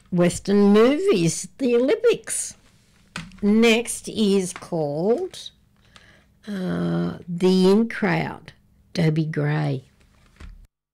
Western movies, the Olympics. Next is called The In Crowd, Dobie Gray.